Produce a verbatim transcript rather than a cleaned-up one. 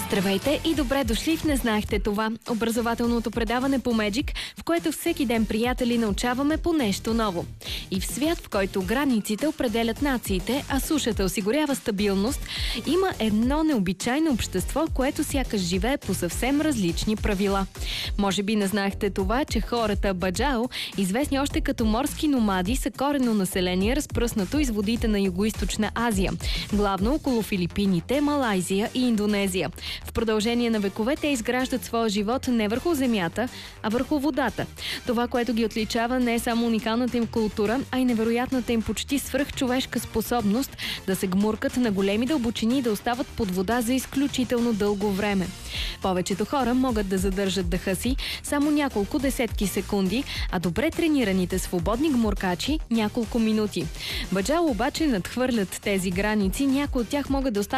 Здравейте и добре дошли в Не знаехте това, образователното предаване по Меджик, в което всеки ден, приятели, научаваме по нещо ново. И в свят, в който границите определят нациите, а сушата осигурява стабилност, има едно необичайно общество, което сякаш живее по съвсем различни правила. Може би не знаехте това, че хората Баджао, известни още като морски номади, са коренно население, разпръснато из водите на Югоизточна Азия, главно около Филипините, Малайзия и Индонезия. В продължение на векове те изграждат своя живот не върху земята, а върху водата. Това, което ги отличава, не е само уникалната им култура, а и невероятната им почти свръхчовешка способност да се гмуркат на големи дълбочини и да остават под вода за изключително дълго време. Повечето хора могат да задържат дъха си само няколко десетки секунди, а добре тренираните свободни гмуркачи няколко минути. Баджао обаче надхвърлят тези граници, някои от тях могат да останат